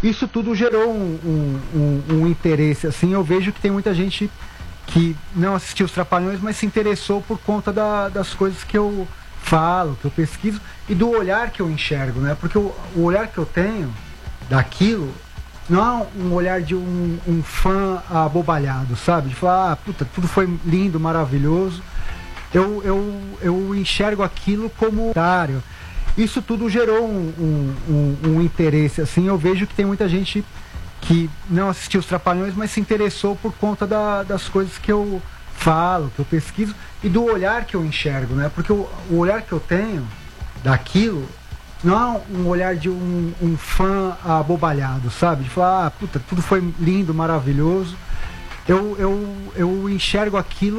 isso tudo gerou um interesse, assim. Eu vejo que tem muita gente que não assistiu os Trapalhões, mas se interessou por conta das coisas que eu falo, que eu pesquiso e do olhar que eu enxergo, né? Porque o olhar que eu tenho daquilo não é um olhar de um fã abobalhado, sabe? De falar, puta, tudo foi lindo, maravilhoso. Eu enxergo aquilo como otário. Isso tudo gerou um interesse, assim. Eu vejo que tem muita gente que não assistiu os Trapalhões, mas se interessou por conta das coisas que eu falo, que eu pesquiso e do olhar que eu enxergo, né? Porque o olhar que eu tenho daquilo não é um olhar de um fã abobalhado, sabe? De falar, puta, tudo foi lindo, maravilhoso. Eu enxergo aquilo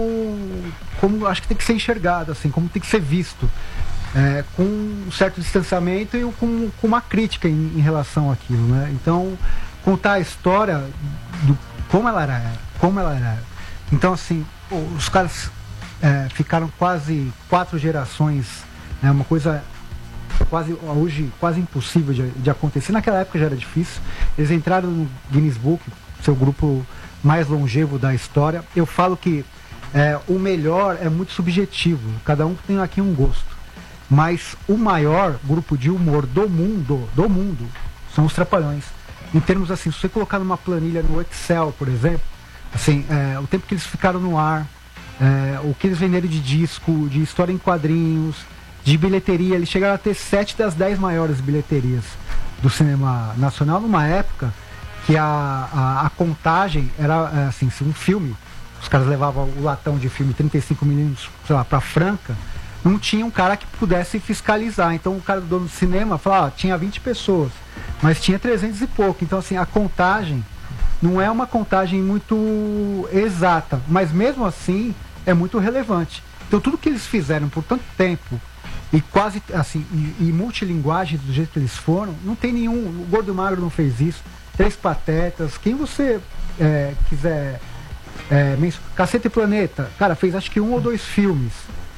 como acho que tem que ser enxergado, assim, como tem que ser visto. Com um certo distanciamento e com uma crítica em relação àquilo, né? Então, contar a história do como ela era. Então, assim, os caras ficaram quase 4 gerações, né? Uma coisa hoje quase impossível de acontecer. Naquela época já era difícil. Eles entraram no Guinness Book, seu grupo mais longevo da história. Eu falo que o melhor é muito subjetivo. Cada um tem aqui um gosto. Mas o maior grupo de humor do mundo, são os Trapalhões. Em termos assim, se você colocar numa planilha no Excel, por exemplo, assim, o tempo que eles ficaram no ar, o que eles venderam de disco, de história em quadrinhos, de bilheteria, eles chegaram a ter 7 das 10 maiores bilheterias do cinema nacional, numa época que a contagem era assim, se um filme, os caras levavam o latão de filme 35mm, sei lá, pra Franca, não tinha um cara que pudesse fiscalizar. Então o cara do dono do cinema falava, tinha 20 pessoas, mas tinha 300 e pouco. Então assim, a contagem não é uma contagem muito exata, mas mesmo assim é muito relevante. Então tudo que eles fizeram por tanto tempo e quase assim, e multilinguagem do jeito que eles foram, não tem nenhum, o Gordo e Magro não fez isso, Três Patetas, quem você quiser Cacete e Planeta, cara, fez acho que 1 ou 2 filmes,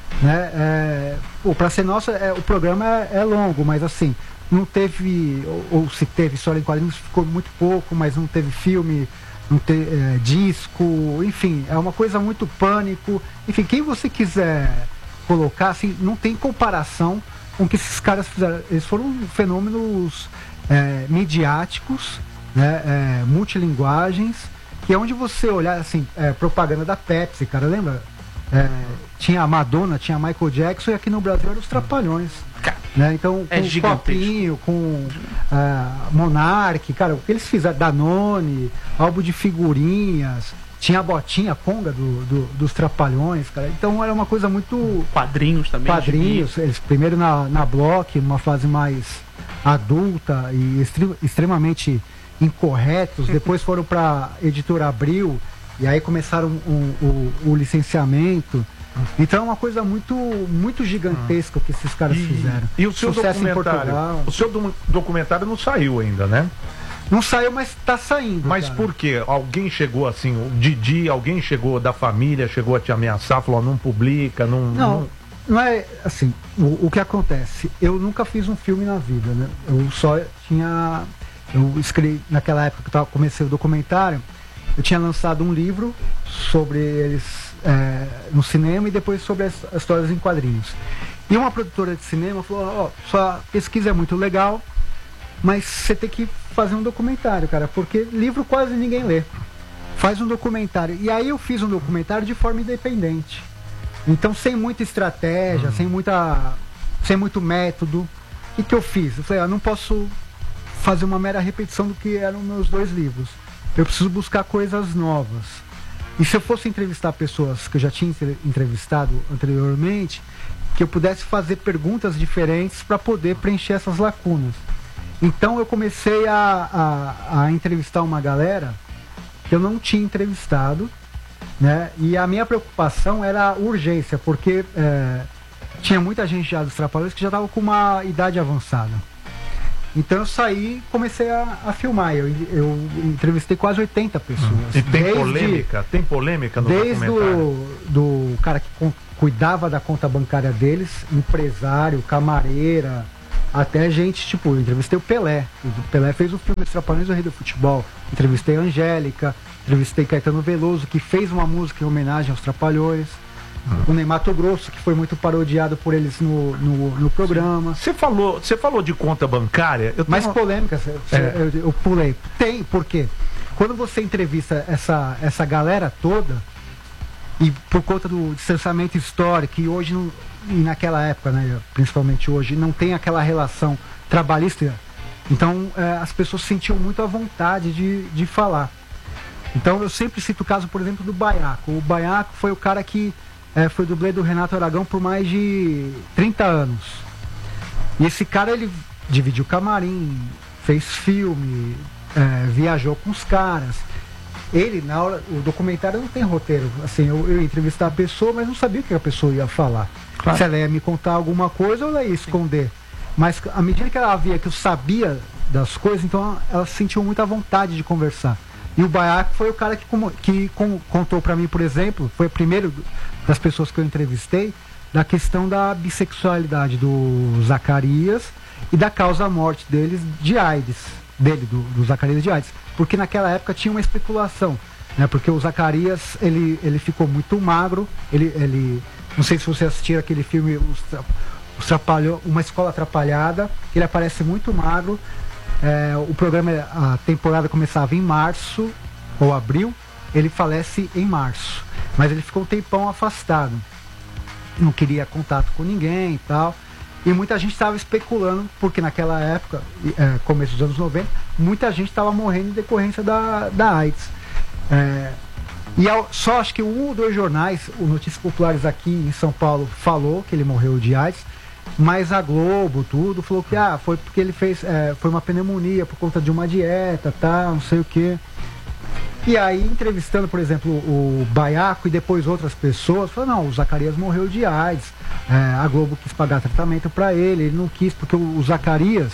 né? Pra ser nossa, o programa é longo, mas assim, não teve, ou se teve história em quadrinhos, ficou muito pouco, mas não teve filme, não teve disco, enfim, é uma coisa muito Pânico, enfim, quem você quiser colocar, assim, não tem comparação com o que esses caras fizeram. Eles foram fenômenos midiáticos, né? Multilinguagens, que é onde você olhar, assim, propaganda da Pepsi, cara, lembra? Tinha a Madonna, tinha a Michael Jackson, e aqui no Brasil eram os Trapalhões, né? Então, com Copinho, com Monark, cara, o que eles fizeram, Danone, álbum de figurinhas, tinha a botinha, a conga dos Trapalhões, cara. Então era uma coisa muito... Quadrinhos também. Quadrinhos, eles primeiro na Block, numa fase mais adulta e extremamente incorretos, depois foram para Editora Abril, e aí começaram o licenciamento. Então é uma coisa muito gigantesca que esses caras fizeram. E o seu documentário? O seu documentário não saiu ainda, né? Não saiu, mas tá saindo. Mas cara, por quê? Alguém chegou assim, o Didi, alguém chegou da família, chegou a te ameaçar, falou, não publica, não é assim, o que acontece, eu nunca fiz um filme na vida, né? Eu escrevi, naquela época que eu comecei o documentário, eu tinha lançado um livro sobre eles no cinema e depois sobre as histórias em quadrinhos. E uma produtora de cinema falou, sua pesquisa é muito legal, mas você tem que fazer um documentário, cara, porque livro quase ninguém lê. Faz um documentário. E aí eu fiz um documentário de forma independente. Então, sem muita estratégia, sem muito método. O que eu fiz? Eu falei, eu não posso fazer uma mera repetição do que eram meus 2 livros. Eu preciso buscar coisas novas. E se eu fosse entrevistar pessoas que eu já tinha entrevistado anteriormente, que eu pudesse fazer perguntas diferentes para poder preencher essas lacunas. Então eu comecei a entrevistar uma galera que eu não tinha entrevistado, né? E a minha preocupação era a urgência, porque tinha muita gente já dos Trapalhões que já estava com uma idade avançada. Então eu saí e comecei a filmar. Eu entrevistei quase 80 pessoas. E tem polêmica no desde documentário? do cara que cuidava da conta bancária deles, empresário, camareira, até gente, tipo, eu entrevistei o Pelé. O Pelé fez o filme Os Trapalhões do Rei do Futebol. Entrevistei a Angélica, entrevistei Caetano Veloso, que fez uma música em homenagem aos Trapalhões. O Ney Matogrosso, que foi muito parodiado por eles no programa. Você falou de conta bancária. Mais polêmica, eu pulei. Tem, por quê? Quando você entrevista essa galera toda, e por conta do distanciamento histórico, e hoje, e naquela época, né, principalmente hoje, não tem aquela relação trabalhista, então as pessoas sentiam muito a vontade de falar. Então eu sempre cito o caso, por exemplo, do Baiaco. O Baiaco foi o cara que foi dublê do Renato Aragão por mais de 30 anos. E esse cara, ele dividiu camarim, fez filme, viajou com os caras. Ele, na hora, o documentário não tem roteiro. Assim, eu ia entrevistar a pessoa, mas não sabia o que a pessoa ia falar. Claro. Se ela ia me contar alguma coisa ou ela ia esconder. Mas à medida que ela via que eu sabia das coisas, então ela sentiu muita vontade de conversar. E o Baiaco foi o cara que contou pra mim, por exemplo, foi o primeiro das pessoas que eu entrevistei, da questão da bissexualidade do Zacarias e da causa-morte deles de AIDS, do Zacarias de AIDS. Porque naquela época tinha uma especulação, né? Porque o Zacarias, ele ficou muito magro, ele não sei se você assistiu aquele filme Uma Escola Atrapalhada, ele aparece muito magro. O programa, a temporada começava em março ou abril, ele falece em março, mas ele ficou um tempão afastado, não queria contato com ninguém e tal, e muita gente estava especulando, porque naquela época, começo dos anos 90, muita gente estava morrendo em decorrência da AIDS. Só acho que um ou dois jornais, o Notícias Populares aqui em São Paulo, falou que ele morreu de AIDS, mas a Globo, tudo, falou que foi porque ele fez, foi uma pneumonia por conta de uma dieta, tá, não sei o que. E aí, entrevistando, por exemplo, o Baiaco e depois outras pessoas, falou, não, o Zacarias morreu de AIDS, a Globo quis pagar tratamento para ele não quis, porque o Zacarias,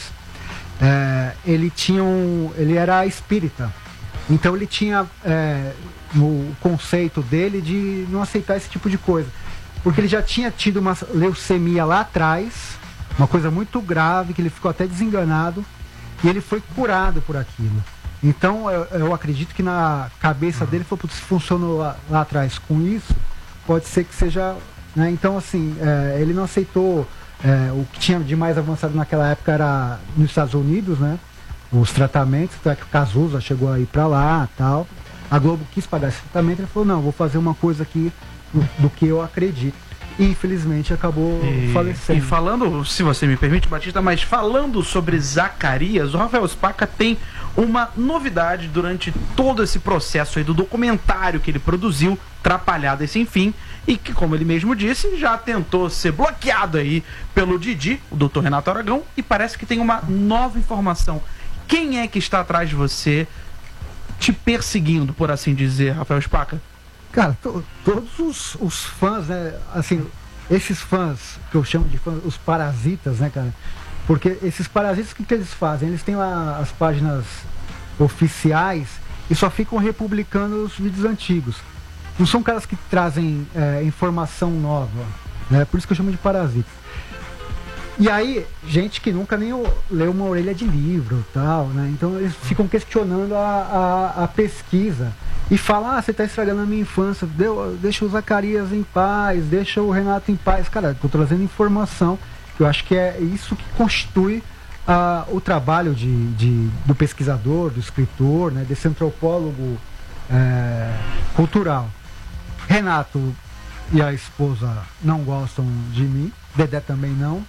ele era espírita, então ele tinha no conceito dele de não aceitar esse tipo de coisa. Porque ele já tinha tido uma leucemia lá atrás, uma coisa muito grave, que ele ficou até desenganado, e ele foi curado por aquilo. Então eu acredito que na cabeça dele, se funcionou lá atrás com isso, pode ser que seja, né? Então assim, ele não aceitou, o que tinha de mais avançado naquela época era nos Estados Unidos, né? Os tratamentos, até que o Cazuza chegou a ir pra lá e tal. A Globo quis pagar esse tratamento, ele falou, não, vou fazer uma coisa aqui do que eu acredito. E infelizmente acabou falecendo. E falando, se você me permite, Batista, mas falando sobre Zacarias, o Rafael Spaca tem uma novidade durante todo esse processo aí do documentário que ele produziu, Trapalhada e Sem Fim, e que, como ele mesmo disse, já tentou ser bloqueado aí pelo Didi, o Dr. Renato Aragão, e parece que tem uma nova informação. Quem é que está atrás de você, te perseguindo, por assim dizer, Rafael Spaca? Cara, todos os fãs, né, assim, esses fãs, que eu chamo de fãs, os parasitas, né, cara, porque esses parasitas, o que eles fazem? Eles têm lá as páginas oficiais e só ficam republicando os vídeos antigos. Não são caras que trazem informação nova, né, por isso que eu chamo de parasitas. E aí, gente que nunca nem leu uma orelha de livro, tal, né, então eles ficam questionando a pesquisa. E fala, você está estragando a minha infância, deixa o Zacarias em paz, deixa o Renato em paz. Cara, estou trazendo informação, que eu acho que é isso que constitui o trabalho do pesquisador, do escritor, né, desse antropólogo cultural. Renato e a esposa não gostam de mim, Dedé também não,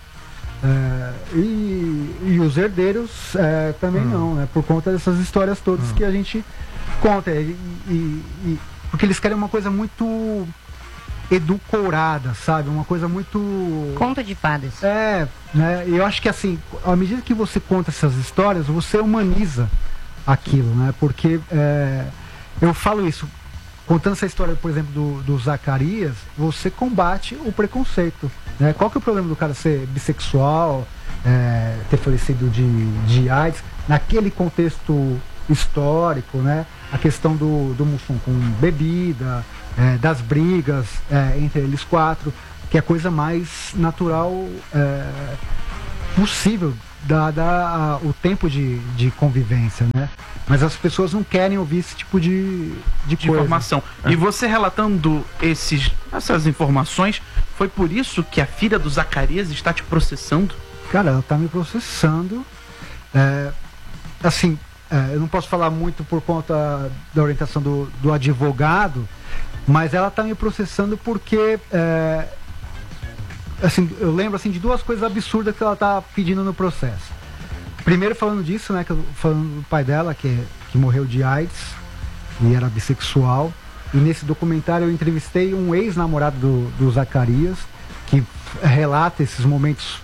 e os herdeiros também não, né, por conta dessas histórias todas que a gente conta, porque eles querem uma coisa muito edulcorada, sabe? Uma coisa muito... Conta de fadas. Né? Eu acho que assim, à medida que você conta essas histórias, você humaniza aquilo, né? Porque eu falo isso, contando essa história, por exemplo, do Zacarias, você combate o preconceito, né? Qual que é o problema do cara ser bissexual, ter falecido de AIDS, naquele contexto histórico, né? A questão do Mussum com bebida, das brigas entre eles quatro, que é a coisa mais natural possível, dada o tempo de convivência, né? Mas as pessoas não querem ouvir esse tipo de coisa. Informação. E você relatando essas informações, foi por isso que a filha do Zacarias está te processando? Cara, ela tá me processando. Eu não posso falar muito por conta da orientação do advogado, mas ela tá me processando porque eu lembro de duas coisas absurdas que ela tá pedindo no processo. Primeiro, falando disso, né, falando do pai dela, que morreu de AIDS e era bissexual. E nesse documentário eu entrevistei um ex-namorado do Zacarias, que relata esses momentos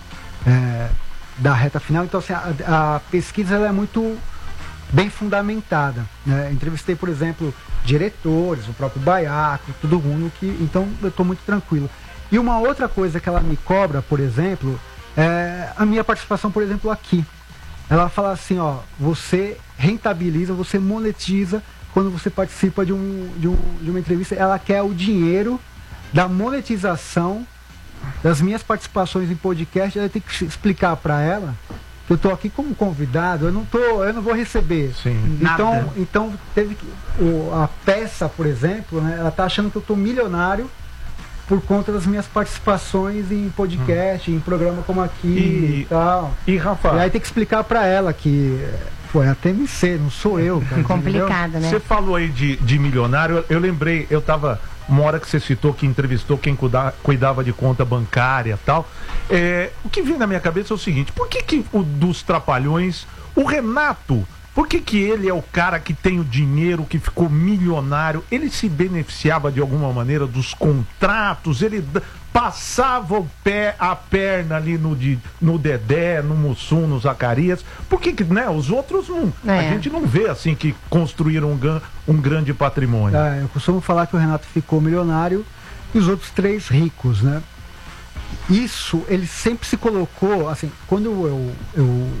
da reta final. Então, assim, a pesquisa ela é muito bem fundamentada, né? Entrevistei, por exemplo, diretores, o próprio Baiaco, todo mundo então eu estou muito tranquilo. E uma outra coisa que ela me cobra, por exemplo, é a minha participação, por exemplo, aqui. Ela fala assim, ó, você rentabiliza, você monetiza quando você participa de uma entrevista. Ela quer o dinheiro da monetização das minhas participações em podcast. Eu tenho que explicar para ela que eu tô aqui como convidado, eu não vou receber. Sim. Então teve que a peça, por exemplo, né, ela tá achando que eu tô milionário por conta das minhas participações em podcast, em programa como aqui e tal. E Rafa, e aí tem que explicar para ela que é a TMC, não sou eu, cara. Complicado, né? Você falou aí de milionário, eu lembrei, eu tava uma hora que você citou que entrevistou quem cuidava de conta bancária e tal. O que vem na minha cabeça é o seguinte: por que dos Trapalhões, o Renato, por que ele é o cara que tem o dinheiro, que ficou milionário? Ele se beneficiava de alguma maneira dos contratos? Ele passava a perna ali no Dedé, no Mussum, no Zacarias? Por que né, os outros não? A gente não vê assim que construíram um grande patrimônio. Eu costumo falar que o Renato ficou milionário e os outros três ricos, né? Isso, ele sempre se colocou, assim, quando eu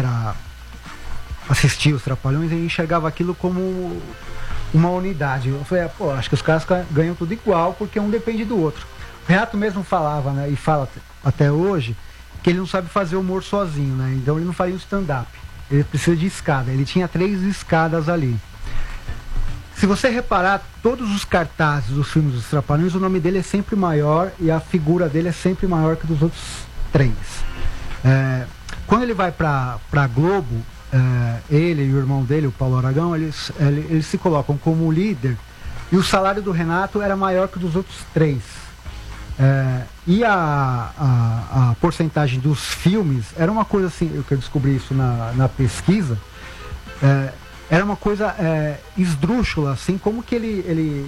assistia os Trapalhões, eu enxergava aquilo como uma unidade. Eu falei, acho que os caras ganham tudo igual, porque um depende do outro. O Renato mesmo falava, né, e fala até hoje, que ele não sabe fazer humor sozinho, né? Então ele não faria um stand-up. Ele precisa de escada. Ele tinha 3 escadas ali. Se você reparar, todos os cartazes dos filmes dos Trapalhões, o nome dele é sempre maior e a figura dele é sempre maior que dos outros 3. Quando ele vai pra Globo, ele e o irmão dele, o Paulo Aragão, eles se colocam como líder, e o salário do Renato era maior que dos outros 3. E a porcentagem dos filmes era uma coisa assim, eu descobri isso na pesquisa, era uma coisa esdrúxula, assim, como que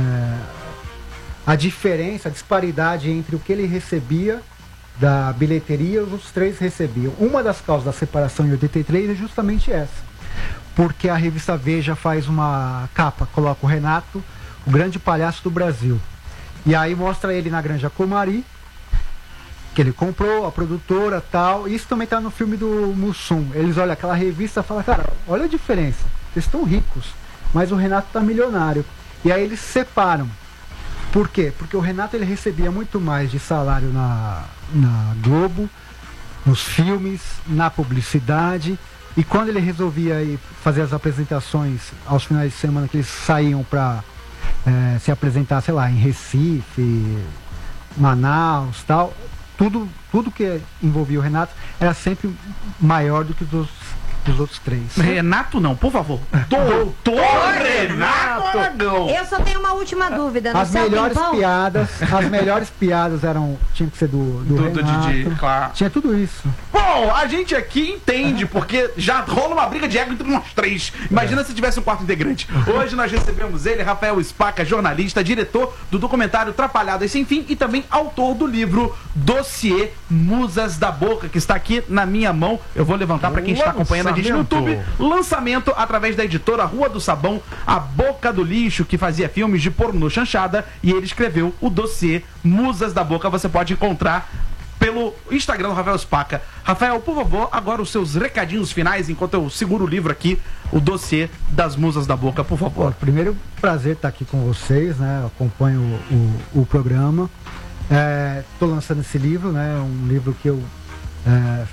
a diferença, a disparidade entre o que ele recebia da bilheteria e os outros 3 recebiam. Uma das causas da separação em 83 é justamente essa, porque a revista Veja faz uma capa, coloca o Renato, o grande palhaço do Brasil, e aí mostra ele na Granja Comari, que ele comprou, a produtora, tal. Isso também tá no filme do Mussum. Eles olham aquela revista e falam, cara, olha a diferença, eles estão ricos, mas o Renato tá milionário. E aí eles separam. Por quê? Porque o Renato ele recebia muito mais de salário na Globo, nos filmes, na publicidade, e quando ele resolvia ir fazer as apresentações aos finais de semana, que eles saíam para se apresentar, sei lá, em Recife, Manaus, tal, tudo que envolvia o Renato era sempre maior do que dos outros 3. Renato não, por favor. Doutor Renato Aragão. Eu só tenho uma última dúvida. As melhores piadas tinha que ser do Renato. Didi, claro. Tinha tudo isso. Bom, a gente aqui entende, porque já rola uma briga de ego entre nós 3. Imagina se tivesse um quarto integrante. Hoje nós recebemos ele, Rafael Spaca, jornalista, diretor do documentário Trapalhadas Sem Fim e também autor do livro Dossiê Musas da Boca, que está aqui na minha mão. Eu vou levantar para quem está acompanhando a gente no YouTube. Lançamento através da editora Rua do Sabão, A Boca do Lixo, que fazia filmes de pornô chanchada, e ele escreveu o Dossiê Musas da Boca. Você pode encontrar pelo Instagram do Rafael Spaca. Rafael, por favor, agora os seus recadinhos finais, enquanto eu seguro o livro aqui, o Dossiê das Musas da Boca, por favor. Primeiro, prazer estar aqui com vocês, né? Eu acompanho o programa. Estou lançando esse livro, né? Um livro que eu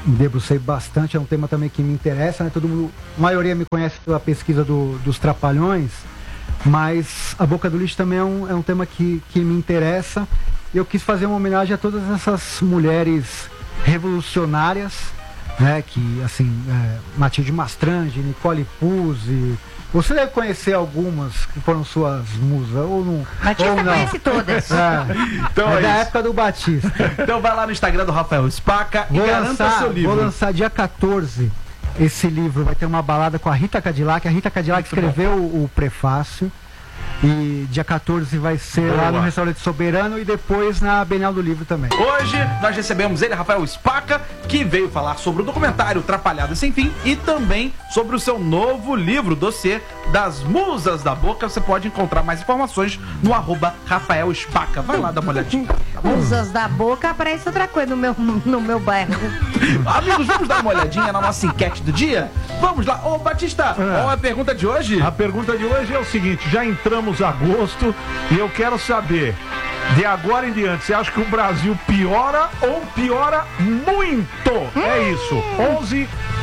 me debrucei bastante, é um tema também que me interessa, né? Todo mundo, a maioria me conhece pela pesquisa dos Trapalhões, mas a Boca do Lixo também é um tema que me interessa. Eu quis fazer uma homenagem a todas essas mulheres revolucionárias, né? Que, assim, Matilde Mastrange, Nicole Puzzi. Você deve conhecer algumas que foram suas musas, ou não? Batista ou não. conhece todas. Então É é da isso. época do Batista. Então vai lá no Instagram do Rafael Spaca e garanta seu livro. Vou lançar dia 14 esse livro. Vai ter uma balada com a Rita Cadillac. A Rita Cadillac escreveu o prefácio. E dia 14 vai ser lá no Restaurante Soberano e depois na Bienal do Livro também. Hoje nós recebemos ele, Rafael Spaca, que veio falar sobre o documentário Trapalhada Sem Fim e também sobre o seu novo livro, Dossiê das Musas da Boca. Você pode encontrar mais informações no @Rafael Spaca. Vai lá dar uma olhadinha. Musas da Boca, aparece outra coisa no meu bairro. Amigos, vamos dar uma olhadinha na nossa enquete do dia? Vamos lá. Ô, Batista, qual é a pergunta de hoje? A pergunta de hoje é o seguinte: já entramos a agosto e eu quero saber, de agora em diante, você acha que o Brasil piora ou piora muito? É isso. 11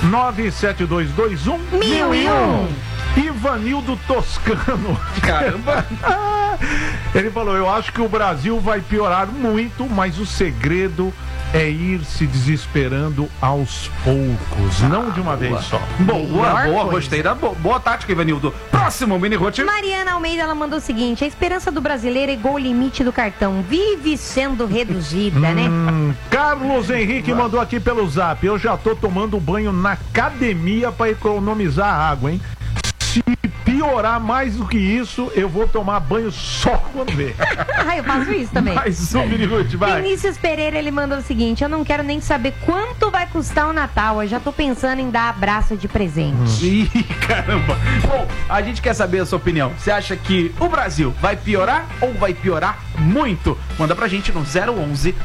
97221 1001. Ivanildo Toscano. Caramba. Ele falou: eu acho que o Brasil vai piorar muito, mas o segredo é ir se desesperando aos poucos, não de uma vez só. Boa, gostei da boa tática, Ivanildo. Próximo, Mini Ruth. Mariana Almeida, ela mandou o seguinte: a esperança do brasileiro é igual ao limite do cartão, vive sendo reduzida, né? Carlos Henrique mandou aqui pelo zap: eu já tô tomando banho na academia para economizar água, hein? Se piorar mais do que isso, eu vou tomar banho só quando ver. Eu faço isso também. Mais um, Mini Ruth, vai. Vinícius Pereira, ele mandou o seguinte: eu não quero nem saber quanto vai custar o Natal, eu já tô pensando em dar abraço de presente. Ih, caramba. Bom, a gente quer saber a sua opinião. Você acha que o Brasil vai piorar ou vai piorar muito? Manda pra gente no 011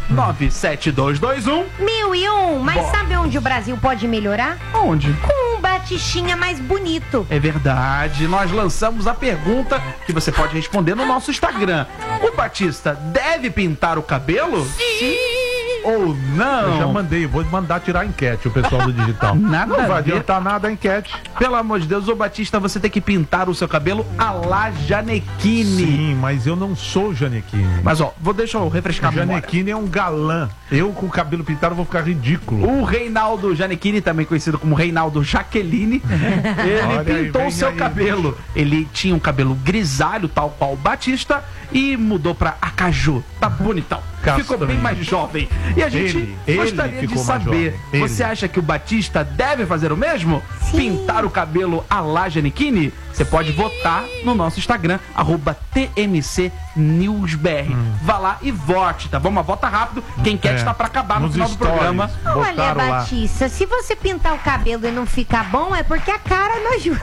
97221 1001. Mas Bom. sabe onde o Brasil pode melhorar? Onde? Com um batistinha mais bonito. É verdade, nós lançamos a pergunta que você pode responder no nosso Instagram. O Batista deve pintar o cabelo? Sim! Ou não? Eu já mandei, vou mandar tirar a enquete, o pessoal do digital. Nada não a vai ver. adiantar nada a enquete. Pelo amor de Deus, ô Batista, você tem que pintar o seu cabelo a la Janequine. Sim, mas eu não sou Janequine. Mas ó, deixa eu refrescar a memória. Janequine é um galã. Eu com o cabelo pintado vou ficar ridículo. O Reinaldo Janequine, também conhecido como Reinaldo Jaqueline, ele Olha aí, pintou o vem seu aí, cabelo. Ele tinha um cabelo grisalho, tal qual o Batista, e mudou pra acaju. Tá bonitão. Castanho. Ficou bem mais jovem. E a gente Ele gostaria de ficou mais saber, jovem. Ele. você acha que o Batista deve fazer o mesmo? Sim. Pintar o cabelo a la Janequine? Você pode votar no nosso Instagram, @TMCNewsBR. Vá lá e vote, tá bom? Mas vota rápido, quem quer está pra acabar no Nos final do stories. programa. Olha, Botaram lá. Batista, se você pintar o cabelo e não ficar bom, é porque a cara não ajuda.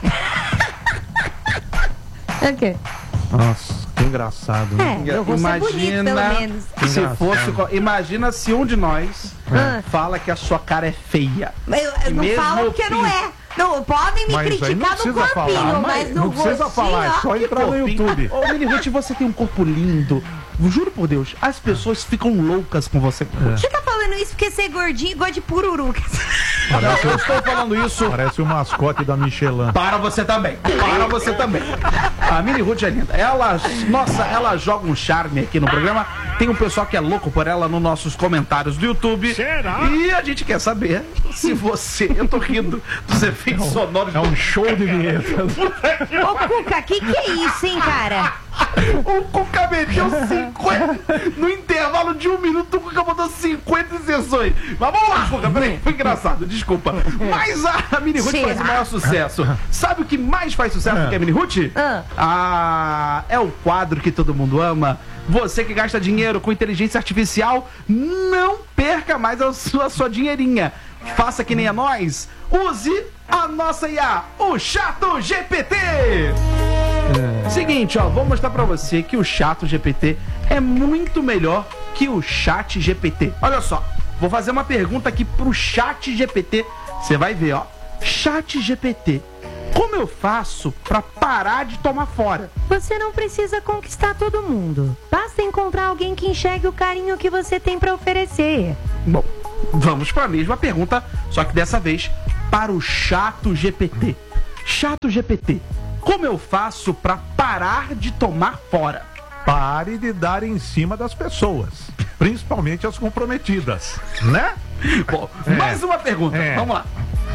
O quê? Nossa, que engraçado, né? Eu vou ser bonito, pelo menos. Se Engraçado. fosse, imagina se um de nós fala que a sua cara é feia. Eu não Mesmo falo que não é. Não, podem me Mas aí não criticar no precisa corpinho, falar, mas não no precisa rostinho, falar, é só ó. entrar no YouTube. Ô, Mini Ruth, você tem um corpo lindo. Juro por Deus, as pessoas ficam loucas com você. Você tá falando isso porque você é gordinho e gosta de pururu. Eu estou falando isso Parece o mascote da Michelin. para você também. Para você também. A Mini Ruth é linda. Ela joga um charme aqui no programa. Tem um pessoal que é louco por ela nos nossos comentários do YouTube. Será? E a gente quer saber se você... Eu tô rindo dos efeitos sonoros. É um show de vinhetas. Ô, Cuca, que é isso, hein, cara? O Cuca meteu 50. No intervalo de 1 minuto, o Cuca botou 50 inserções. Mas vamos lá, Cuca, peraí. Foi engraçado, desculpa. Mas a Mini Ruth faz o maior sucesso. Sabe o que mais faz sucesso do que a Mini Ruth? É o quadro que todo mundo ama. Você que gasta dinheiro com inteligência artificial, não perca mais a sua dinheirinha. Faça que nem a nós. Use a nossa IA, o Chato GPT. Seguinte, ó, vou mostrar pra você que o Chato GPT é muito melhor que o Chat GPT. Olha só, vou fazer uma pergunta aqui pro Chat GPT. Você vai ver, ó. Chat GPT, como eu faço pra parar de tomar fora? Você não precisa conquistar todo mundo. Basta encontrar alguém que enxergue o carinho que você tem pra oferecer. Bom, Vamos para a mesma pergunta, só que dessa vez para o ChatGPT. ChatGPT, como eu faço para parar de tomar fora? Pare de dar em cima das pessoas, principalmente as comprometidas, né? Bom, mais uma pergunta, vamos lá.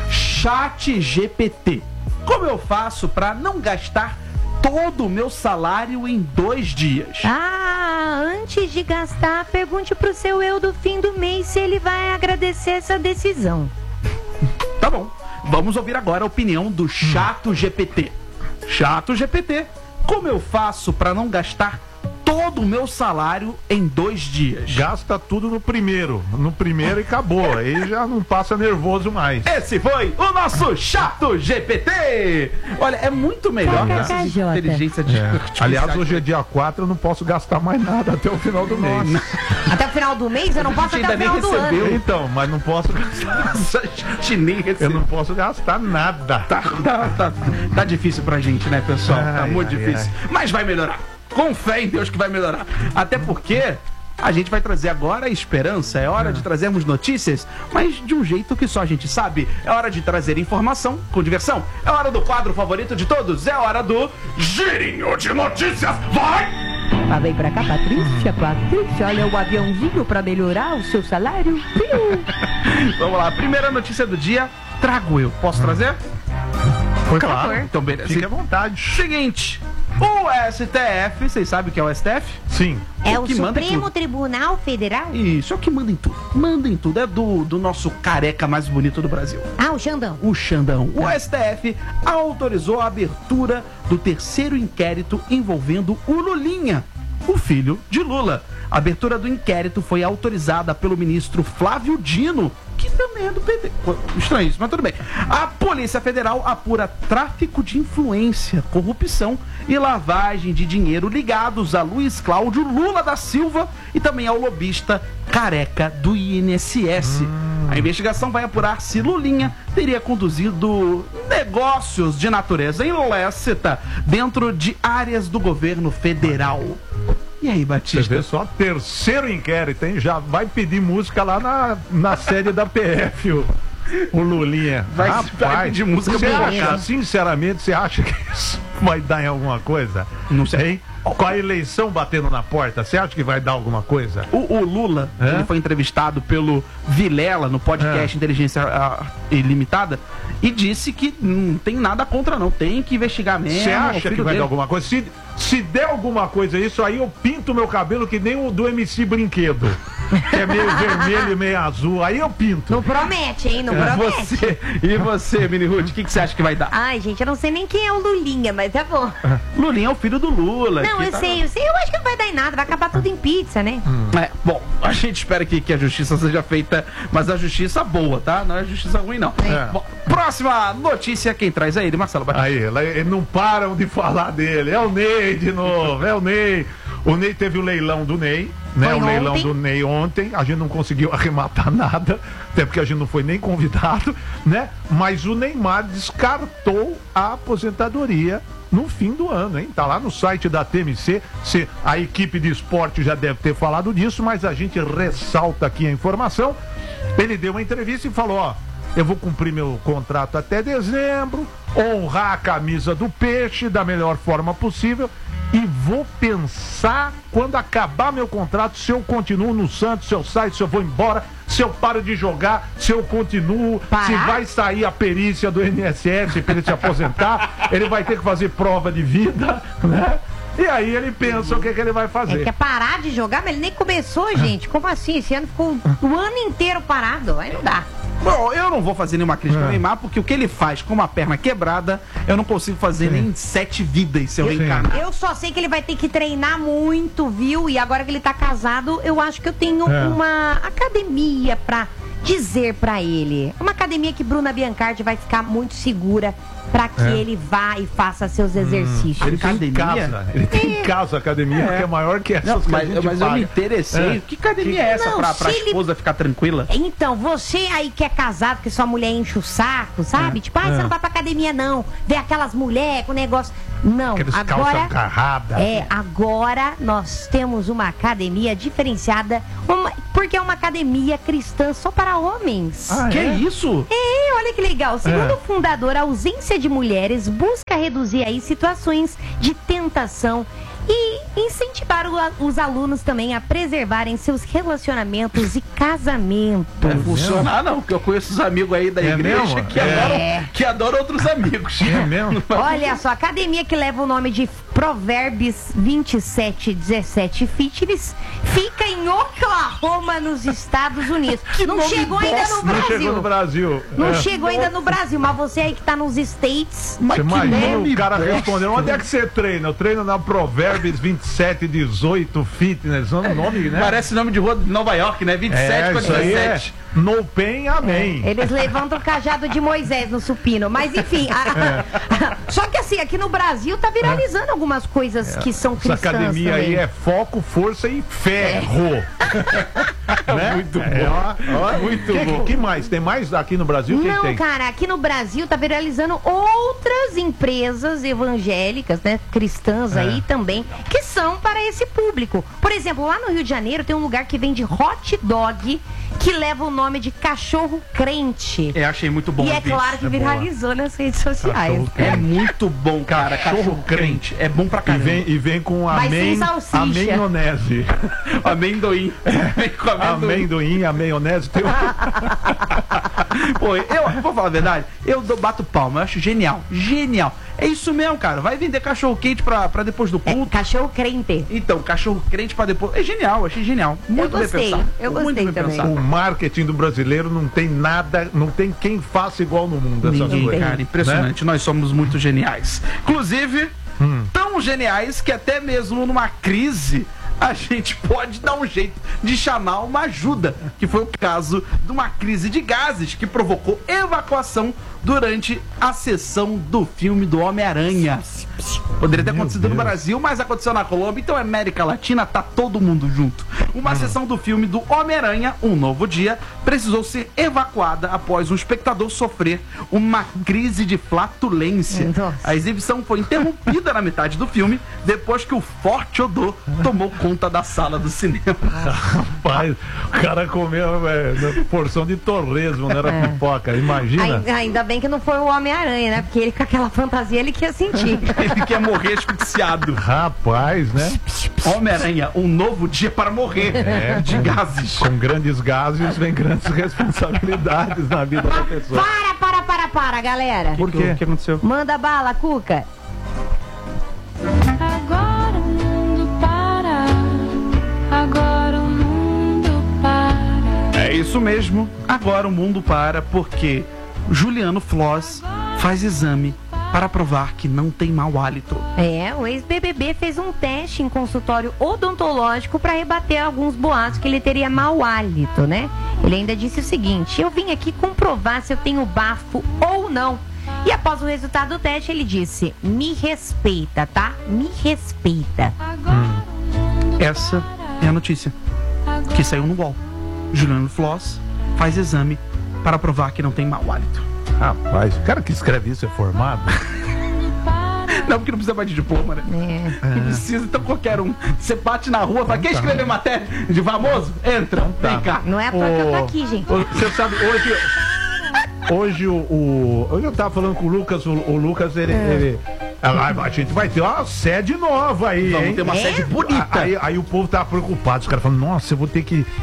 ChatGPT, como eu faço para não gastar todo o meu salário em 2 dias? Antes de gastar, pergunte pro seu eu do fim do mês se ele vai agradecer essa decisão. Tá bom, vamos ouvir agora a opinião do ChatGPT. ChatGPT, como eu faço para não gastar todo o meu salário em 2 dias? Gasta tudo no primeiro e acabou. Aí já não passa nervoso mais. Esse foi o nosso ChatGPT. Olha, é muito melhor que essa inteligência de Aliás, hoje é dia 4, eu não posso gastar mais nada até o final do mês. Até o final do mês? Eu não posso até o final do ano. Então, mas não posso gastar. Eu não posso gastar nada. Tá difícil pra gente, né, pessoal? Tá muito difícil. Mas vai melhorar. Com fé em Deus que vai melhorar. Até porque a gente vai trazer agora a esperança. É hora de trazermos notícias, mas de um jeito que só a gente sabe. É hora de trazer informação com diversão. É hora do quadro favorito de todos. É hora do Girinho de Notícias. Vai! Vem pra cá, Patrícia, olha o aviãozinho pra melhorar o seu salário. Vamos lá, primeira notícia do dia, trago eu. Posso trazer? Claro. Então, beleza. Fique à vontade. Seguinte, o STF, vocês sabem o que é o STF? Sim. É o que manda em Supremo tudo. Tribunal Federal? Isso, é o que manda em tudo. Manda em tudo. É do nosso careca mais bonito do Brasil. O Xandão. O Xandão. O STF autorizou a abertura do 3º inquérito envolvendo o Lulinha, o filho de Lula. A abertura do inquérito foi autorizada pelo ministro Flávio Dino, que também é do PT. Estranho isso, mas tudo bem. A Polícia Federal apura tráfico de influência, corrupção e lavagem de dinheiro ligados a Luiz Cláudio Lula da Silva e também ao lobista careca do INSS. A investigação vai apurar se Lulinha teria conduzido negócios de natureza ilícita dentro de áreas do governo federal. E aí, Batista? Você vê só, 3º inquérito, hein? Já vai pedir música lá na sede da PF, o Lulinha. Vai pedir música. Você acha, sinceramente, você acha que isso vai dar em alguma coisa? Não sei. Hein? Com a eleição batendo na porta, você acha que vai dar alguma coisa? O Lula, ele foi entrevistado pelo Vilela no podcast Inteligência Ilimitada e disse que não tem nada contra, não. Tem que investigar mesmo. Você acha que vai dar alguma coisa? Se der alguma coisa isso, aí eu pinto meu cabelo que nem o do MC Brinquedo. Que é meio vermelho e meio azul. Aí eu pinto. Não promete, hein? Não promete. E você, Mini Ruth, o que você acha que vai dar? Ai, gente, eu não sei nem quem é o Lulinha, mas tá bom. Lulinha é o filho do Lula. Não, eu sei. Eu acho que não vai dar em nada. Vai acabar tudo em pizza, né? Bom, a gente espera que a justiça seja feita, mas a justiça boa, tá? Não é justiça ruim, não. Bom, próxima notícia, quem traz é ele, Marcelo Batista. Aí, eles não param de falar dele. É o Ney de novo, é o Ney. O Ney teve o leilão do Ney, né? Foi o leilão ontem. do Ney ontem. A gente não conseguiu arrematar nada, até porque a gente não foi nem convidado, né? Mas o Neymar descartou a aposentadoria no fim do ano, hein? Tá lá no site da TMC. A equipe de esporte já deve ter falado disso, mas a gente ressalta aqui a informação. Ele deu uma entrevista e falou, ó, eu vou cumprir meu contrato até dezembro, honrar a camisa do Peixe da melhor forma possível e vou pensar quando acabar meu contrato se eu continuo no Santos, se eu saio, se eu vou embora, se eu paro de jogar, se eu continuo, se vai sair a perícia do INSS para ele se aposentar, ele vai ter que fazer prova de vida, né? E aí ele pensa o que ele vai fazer. Ele quer parar de jogar, mas ele nem começou, gente. Como assim? Esse ano ficou o ano inteiro parado. Aí não dá. Bom, eu não vou fazer nenhuma crítica ao Neymar, porque o que ele faz com uma perna quebrada, eu não consigo fazer nem 7 vidas se eu reencarnar. Eu só sei que ele vai ter que treinar muito, viu? E agora que ele tá casado, eu acho que eu tenho uma academia pra dizer pra ele. Uma academia que Bruna Biancardi vai ficar muito segura pra que ele vá e faça seus exercícios. Ele tem em casa. Ele tem em casa a academia que é maior que essa. Mas eu me interessei. Que academia é essa pra esposa ficar tranquila? Então, você aí que é casado, que sua mulher enche o saco, sabe? Tipo, você não vai pra academia não. Vê aquelas mulheres com negócio. Não, aqueles agora agarrada. agora nós temos uma academia diferenciada, porque é uma academia cristã só para homens. Que isso? Olha que legal. Segundo o fundador, a ausência de mulheres busca reduzir aí situações de tentação e incentivar os alunos também a preservarem seus relacionamentos e casamentos. Funcionar não, porque eu conheço os amigos aí da igreja que adoram outros amigos. É mesmo? Olha só, a academia que leva o nome de Provérbios 27:17 Fitness fica em Oklahoma, nos Estados Unidos. Não chegou ainda no Não chegou no Brasil. Brasil. Não chegou ainda no Brasil, mas você aí que tá nos States. Você imagina nome o cara bosta. respondendo, onde é que você treina? Eu treino na Provérbios 27:18 Fitness, nome, né? Parece nome de rua de Nova York, né? 27 com isso aí 17. No Pen, amém. Eles levantam o cajado de Moisés no supino. Mas enfim, só que assim, aqui no Brasil tá viralizando algumas coisas que são Essa cristãs academia também. aí é foco, força e ferro. Né? Muito bom. Muito bom. O que mais? Tem mais aqui no Brasil? Quem Não, tem? cara, aqui no Brasil tá viralizando outras empresas evangélicas, né, cristãs aí também, que são para esse público. Por exemplo, lá no Rio de Janeiro tem um lugar que vende hot dog que leva o nome de cachorro crente. Achei muito bom. E é o vídeo. claro que viralizou nas redes sociais. Cachorro É muito bom, cara. Cachorro crente. É bom pra caramba. E vem com Mas sem amém, salsicha. amenonese. Amendoim. Vem com Amendoim, a maionese. Tem Pô, eu vou falar a verdade, bato palma, eu acho genial. Genial. É isso mesmo, cara. Vai vender cachorro quente pra depois do culto. Cachorro crente. Então, cachorro crente pra depois. É genial, achei genial. Muito bem gostei, pensado. eu Muito gostei bem também. pensado. O marketing do brasileiro não tem nada, não tem quem faça igual no mundo essas Ninguém, coisas. cara, impressionante. Nós somos muito geniais. Inclusive, tão geniais que até mesmo numa crise a gente pode dar um jeito de chamar uma ajuda, que foi o caso de uma crise de gases que provocou evacuação durante a sessão do filme do Homem-Aranha. Poderia ter acontecido no Brasil, mas aconteceu na Colômbia, então América Latina tá todo mundo junto. Uma sessão do filme do Homem-Aranha, Um Novo Dia, precisou ser evacuada após um espectador sofrer uma crise de flatulência. Nossa. A exibição foi interrompida na metade do filme, depois que o forte odor tomou conta da sala do cinema. Rapaz, o cara comeu porção de torresmo, não era pipoca, imagina. Ainda bem que não foi o Homem-Aranha, né? Porque ele com aquela fantasia ele quer sentir. Ele quer morrer asfixiado. Rapaz, né? Homem-Aranha, Um Novo Dia para morrer de gases. Com grandes gases vem grandes responsabilidades na vida da pessoa. Para, galera. Por quê? O que aconteceu? Manda bala, Cuca. Agora o mundo para. Agora o mundo para. É isso mesmo. Agora o mundo para porque Juliano Floss faz exame para provar que não tem mau hálito. O ex-BBB fez um teste em consultório odontológico para rebater alguns boatos que ele teria mau hálito, né? Ele ainda disse o seguinte: eu vim aqui comprovar se eu tenho bafo ou não. E após o resultado do teste, ele disse: me respeita, tá? Me respeita. Essa é a notícia que saiu no UOL. Juliano Floss faz exame para provar que não tem mau hálito. Rapaz, o cara que escreve isso é formado? Não, porque não precisa mais de diploma, né? Não precisa, então qualquer um. Você bate na rua, fala, quer escrever matéria de famoso? Entra, vem cá. Não é porque eu tô aqui, gente. Você sabe, hoje eu tava falando com o Lucas, o Lucas, a gente vai ter uma sede nova aí, Vamos hein? ter uma sede bonita. Aí o povo tava preocupado, os caras falando, nossa, eu vou ter que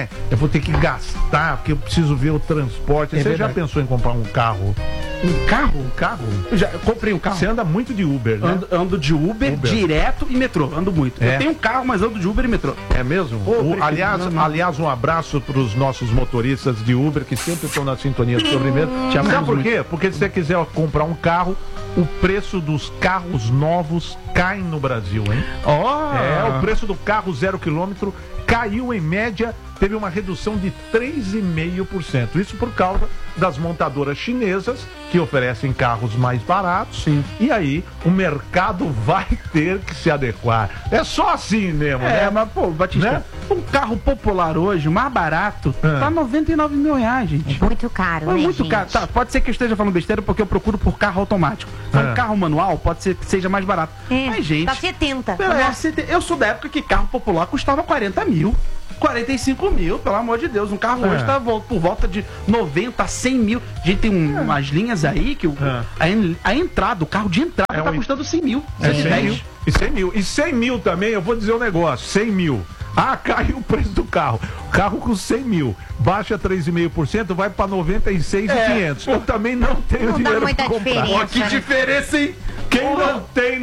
gastar, porque eu preciso ver o transporte. Você já pensou em comprar um carro? Um carro? Um carro? Eu comprei um carro. Você anda muito de Uber, né? Ando de Uber, direto e metrô. Ando muito. É. Eu tenho um carro, mas ando de Uber e metrô. É mesmo? Aliás, um abraço para os nossos motoristas de Uber que sempre estão na sintonia do sobremesa. Sabe por quê? Porque se você quiser comprar um carro, o preço dos carros novos cai no Brasil, hein? O preço do carro 0 km caiu em média, teve uma redução de 3,5%. Isso por causa das montadoras chinesas que oferecem carros mais baratos. Sim. E aí o mercado vai ter que se adequar. É só assim mesmo, né? Mas, pô, Batista, Né? um carro popular hoje, mais barato, tá 99 mil reais, gente. Muito caro, É né, muito gente? caro. Tá, pode ser que eu esteja falando besteira porque eu procuro por carro automático. Um carro manual pode ser que seja mais barato. Mas, gente. Tá 70. Eu sou da época que carro popular custava 40 mil. 45 mil, pelo amor de Deus. Um carro hoje tá por volta de 90 a 100 mil. A gente tem umas linhas aí que a entrada, o carro de entrada tá custando 100 mil. 110. E 100 mil. E 100 mil também, eu vou dizer um negócio, 100 mil. Ah, caiu o preço do carro. Carro com 100 mil. Baixa 3,5%, vai pra 96.500. Eu também não tenho dinheiro pra comprar. Ó, que diferença, hein? Quem não tem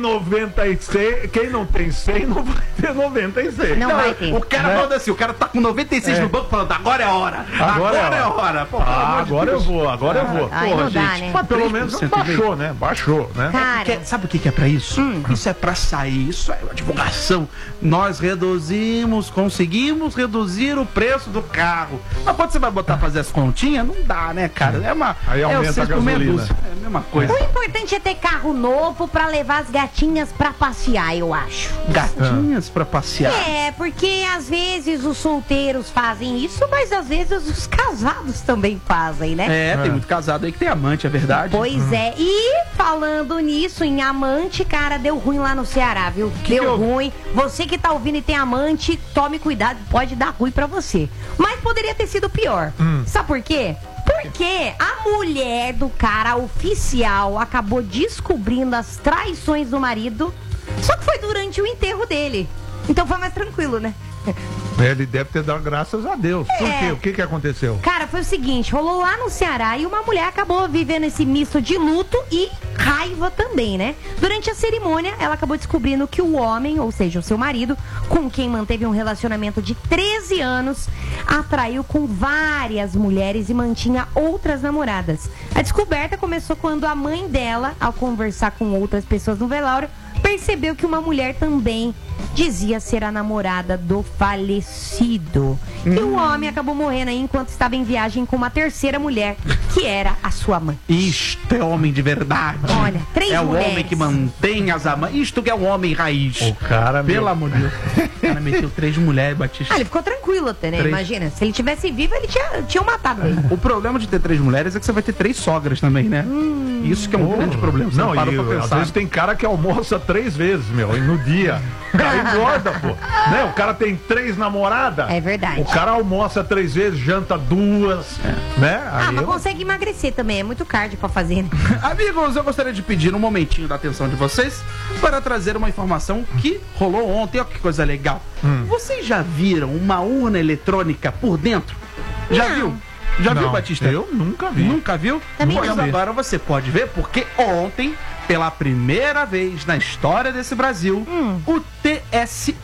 96, quem não tem 100 não vai ter 96. Não vai ter. O cara falando assim, o cara tá com 96 no banco falando, agora é a hora. Agora é a hora. Pô, agora eu vou. Aí Porra, não dá, gente. né? Mas pelo menos baixou, né? Baixou, né? Cara, Sabe o que é pra isso? Isso é pra sair, isso é uma divulgação. Nós conseguimos reduzir o preço do carro. Mas quando você vai botar pra fazer as continhas, não dá, né, cara? Aí aumenta o 6 a por meia gasolina. dúzia. É a mesma coisa. o importante é ter carro novo pra levar as gatinhas pra passear, eu acho. Gatinhas pra passear. É, porque às vezes os solteiros fazem isso, mas às vezes os casados também fazem, né? Tem muito casado aí que tem amante, é verdade? Pois é, e falando nisso, em amante, cara, deu ruim lá no Ceará, viu? Deu ruim. Você que tá ouvindo e tem amante, tome cuidado, pode dar ruim pra você. Mas poderia ter sido pior. Sabe por quê? Porque a mulher do cara oficial acabou descobrindo as traições do marido, só que foi durante o enterro dele. Então foi mais tranquilo, né? Ele deve ter dado graças a Deus. Por quê? O que aconteceu? Cara, foi o seguinte, rolou lá no Ceará e uma mulher acabou vivendo esse misto de luto e raiva também, né? Durante a cerimônia, ela acabou descobrindo que o homem, ou seja, o seu marido, com quem manteve um relacionamento de 13 anos, atraiu com várias mulheres e mantinha outras namoradas. A descoberta começou quando a mãe dela, ao conversar com outras pessoas no velório, percebeu que uma mulher também dizia ser a namorada do falecido. E o homem acabou morrendo aí enquanto estava em viagem com uma terceira mulher, que era a sua mãe. Isto é homem de verdade. Olha, 3 É mulheres. o homem que mantém as amantes. Isto que é um homem raiz. O cara, Pelo amor de Deus. O cara meteu 3 mulheres, Batista. Ah, ele ficou tranquilo até, né? 3. Imagina, se ele tivesse vivo, ele tinha matado ele. O problema de ter 3 mulheres é que você vai ter 3 sogras também, né? Isso que é um grande problema. Você não parou pra às pensar. vezes tem cara que almoça 3 vezes, no dia. O cara engorda, pô. Né? O cara tem 3 namoradas. É verdade. O cara almoça 3 vezes, janta 2, né? Ah, mas consegue emagrecer também, é muito cardio pra fazer, né? Amigos, eu gostaria de pedir um momentinho da atenção de vocês para trazer uma informação que rolou ontem. Olha que coisa legal. Vocês já viram uma urna eletrônica por dentro? Já Não. viu? Já viu, Batista? Eu nunca vi. Nunca viu? Também Pois não. agora você pode ver, porque ontem, pela primeira vez na história desse Brasil, o TSE,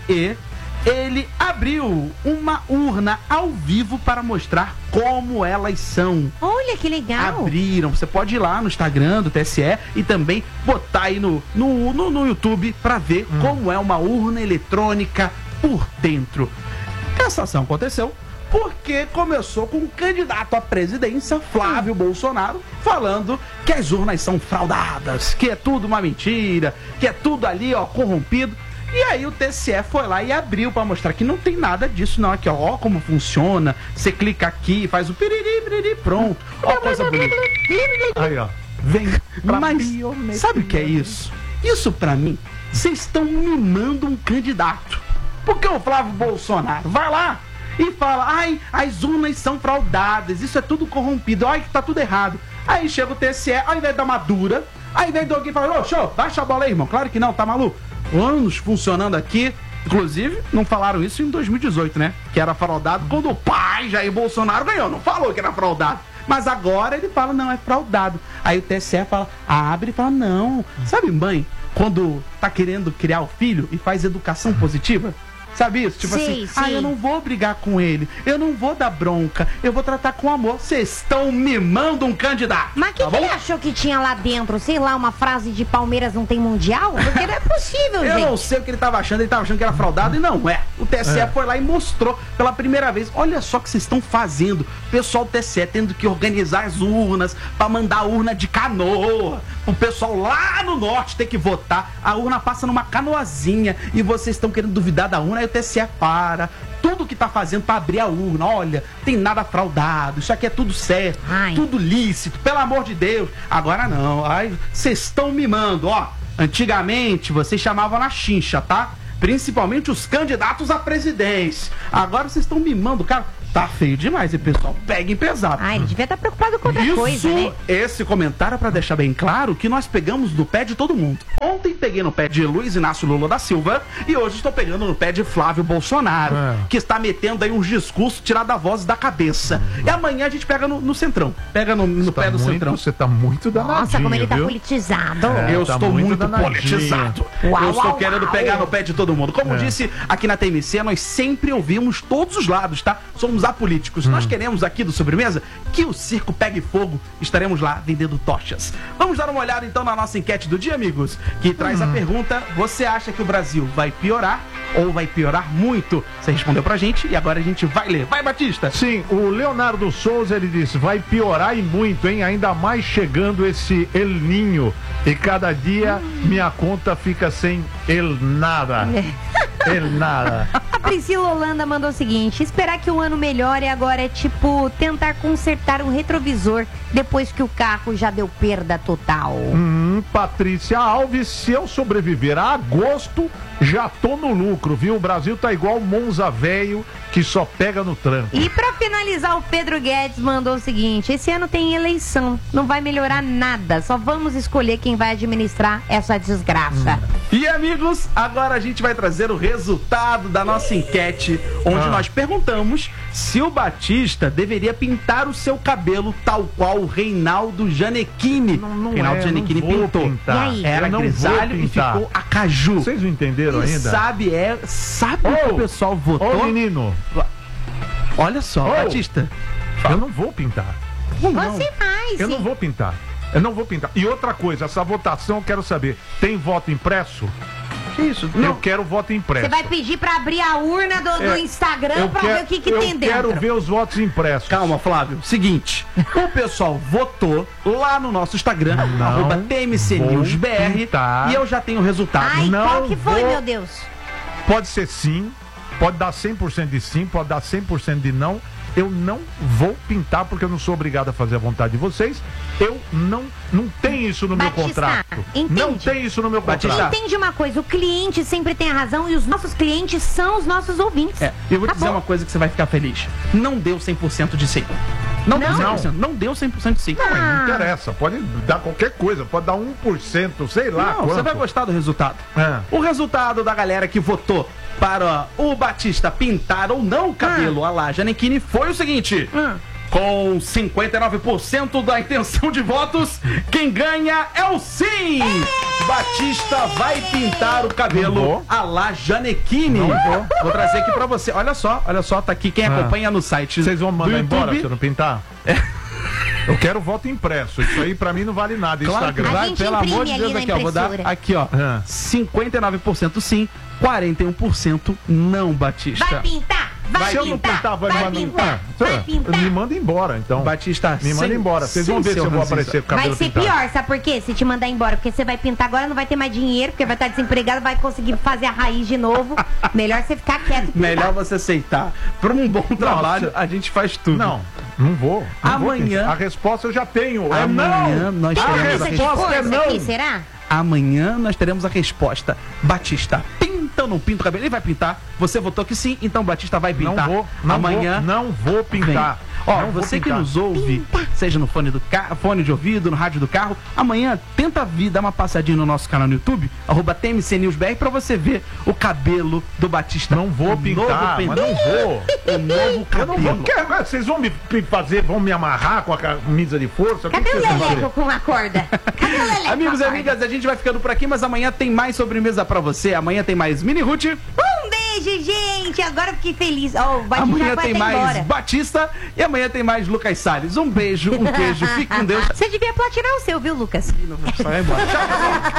ele abriu uma urna ao vivo para mostrar como elas são. Olha que legal. Abriram, você pode ir lá no Instagram do TSE e também botar aí no YouTube para ver como é uma urna eletrônica por dentro. Essa ação aconteceu porque começou com um candidato à presidência, Flávio Bolsonaro, falando que as urnas são fraudadas, que é tudo uma mentira, que é tudo ali, ó, corrompido. E aí o TSE foi lá e abriu pra mostrar que não tem nada disso, não. Aqui, ó como funciona. Você clica aqui, faz o piriri, piriri, pronto. Ó, coisa bonita. Aí, ó. Vem pra Mas sabe o que é isso? Isso pra mim, vocês estão mimando um candidato. Porque o Flávio Bolsonaro vai lá e fala, ai, as urnas são fraudadas, isso é tudo corrompido, ai, que tá tudo errado. Aí chega o TSE, ao invés de dar uma dura, aí vem alguém e fala, ô, show, baixa a bola aí, irmão. Claro que não, tá maluco? Anos funcionando aqui. Inclusive, não falaram isso em 2018, né? Que era fraudado quando o pai Jair Bolsonaro ganhou. Não falou que era fraudado. Mas agora ele fala, não, é fraudado. Aí o TSE fala, abre e fala, não. Sabe, mãe, quando tá querendo criar o filho e faz educação positiva? Sabe isso? Tipo Sim, assim, sim. eu não vou brigar com ele, eu não vou dar bronca, eu vou tratar com amor. Vocês estão mimando um candidato. Mas o que, tá que bom? ele achou que tinha lá dentro? Sei lá, uma frase de Palmeiras não tem mundial? Porque não é possível, Eu gente. não sei o que ele tava achando que era fraudado e não é. O TSE foi lá e mostrou pela primeira vez. Olha só o que vocês estão fazendo. O pessoal do TSE tendo que organizar as urnas pra mandar a urna de canoa. O pessoal lá no norte ter que votar. A urna passa numa canoazinha e vocês estão querendo duvidar da urna. Aí o TSE para. Tudo que tá fazendo pra abrir a urna. Olha, tem nada fraudado. Isso aqui é tudo certo. Ai. Tudo lícito. Pelo amor de Deus. Agora não. Ai, vocês estão mimando, ó. Antigamente, vocês chamavam na chincha, tá? principalmente os candidatos à presidência. Agora vocês estão mimando, cara. Tá feio demais, e pessoal, peguem pesado. Ah, ele devia estar preocupado com outra coisa, né? Esse comentário é pra deixar bem claro que nós pegamos no pé de todo mundo. Ontem peguei no pé de Luiz Inácio Lula da Silva e hoje estou pegando no pé de Flávio Bolsonaro, que está metendo aí uns discursos tirados da voz da cabeça. E amanhã a gente pega no centrão. Pega no pé do centrão. Você tá muito danadinho, Nossa, como ele tá viu? politizado. Eu tá estou muito danadinho. politizado. Eu estou querendo pegar no pé de todo mundo. Como disse aqui na TMC, nós sempre ouvimos todos os lados, tá? Somos apolíticos. Nós queremos aqui do Sobremesa que o circo pegue fogo. Estaremos lá vendendo tochas. Vamos dar uma olhada então na nossa enquete do dia, amigos, que traz a pergunta: você acha que o Brasil vai piorar ou vai piorar muito? Você respondeu pra gente e agora a gente vai ler. Vai, Batista! Sim, o Leonardo Souza, ele disse, vai piorar e muito, hein? Ainda mais chegando esse El Ninho. E cada dia minha conta fica sem el nada. El nada. A Priscila Holanda mandou o seguinte: esperar que o ano melhore agora é tipo tentar consertar um retrovisor depois que o carro já deu perda total. Patrícia Alves, se eu sobreviver a agosto, já tô no lucro, viu? O Brasil tá igual Monza velho que só pega no tranco. E pra finalizar, o Pedro Guedes mandou o seguinte: esse ano tem eleição, não vai melhorar nada, só vamos escolher quem vai administrar essa desgraça. E amigos, agora a gente vai trazer o resultado da nossa enquete, onde nós perguntamos se o Batista deveria pintar o seu cabelo tal qual o Reinaldo Gianecchini. Reinaldo Gianecchini pintou. E aí? Era grisalho e ficou a caju. Vocês não entenderam E ainda? sabe o que o pessoal votou? Ô, menino, Olha só, Batista. eu não vou pintar. Você mais, Eu não vou pintar. Eu não vou pintar. E outra coisa, essa votação eu quero saber, tem voto impresso? Que isso? Eu quero voto impresso. Você vai pedir pra abrir a urna do Instagram pra ver o que tem dentro. Eu quero ver os votos impressos. Calma, Flávio. Seguinte, o pessoal votou lá no nosso Instagram, @TMCNewsBR, pintar. e eu já tenho o resultado. Ai, Não qual que foi, vou- meu Deus? Pode ser sim, pode dar 100% de sim, pode dar 100% de não. Eu não vou pintar porque eu não sou obrigado a fazer a vontade de vocês. Eu não tem isso no meu Batista, contrato. entende? Não tem isso no meu Batista, contrato. Entende uma coisa, o cliente sempre tem a razão e os nossos clientes são os nossos ouvintes. Eu vou Tá dizer bom. uma coisa que você vai ficar feliz. Não deu 100% de sim. Não deu 100%. Não deu 100% de sim. Não, mas não interessa. Pode dar qualquer coisa. Pode dar 1%, sei lá. Não, você quanto. vai gostar do resultado. É. O resultado da galera que votou para o Batista pintar ou não o cabelo à la Gianecchini foi o seguinte: com 59% da intenção de votos, quem ganha é o sim! Batista vai pintar o Não cabelo vou. à la Gianecchini. Vou trazer aqui pra você. Olha só, tá aqui quem acompanha no site. Vocês vão me mandar do embora YouTube. se eu não pintar? Eu quero voto impresso. Isso aí pra mim não vale nada. Claro que Instagram. A vai, gente pelo amor imprime de Deus, ali aqui, na ó. Vou dar impressora. aqui, ó. 59% sim, 41% não, Batista. Vai pintar! Vai Se eu não pintar, vai me mandar embora. Vai pintar! Me manda embora, então. Batista, Me manda sem- embora. Vocês vão sem ver se seu eu vou ranzinza. aparecer com o Vai cabelo ser pintado. pior, sabe por quê? Se te mandar embora, porque você vai pintar agora, não vai ter mais dinheiro, porque vai estar desempregado, vai conseguir fazer a raiz de novo. Melhor você ficar quieto e pintar. Melhor você aceitar. Por um bom trabalho, a gente faz tudo. Não vou. Não vou Amanhã- pintar. A resposta eu já tenho. É Amanhã não. nós Tem teremos a camisa de resposta é força não. aqui, será? Amanhã nós teremos a resposta. Batista, pinta ou não pinta o cabelo? Ele vai pintar. Você votou que sim, então Batista vai Não pintar. vou. Amanhã. Não vou pintar. Vem. Ó, Não vou você que pintar. nos ouve, seja no fone de ouvido, no rádio do carro, amanhã tenta vir dar uma passadinha no nosso canal no YouTube, @TMCNewsBR, pra você ver o cabelo do Batista. Não vou O pintar, novo mas pendão. não vou. O novo Eu não cabelo. vou. Vocês vão me fazer, vão me amarrar com a camisa de força? Cadê o vocês vão Leleco fazer? com a corda? Cadê o Leleco Amigos e com a corda? amigas, a gente vai ficando por aqui, mas amanhã tem mais sobremesa pra você. Amanhã tem mais Mini Ruth. Um beijo, gente! Agora eu fiquei feliz. Ó, o Batista Amanhã já vai tem até mais embora. Batista e amanhã tem mais Lucas Salles. Um beijo, um queijo, fique com Deus. Você devia platinar o seu, viu, Lucas? Vai embora. Tchau.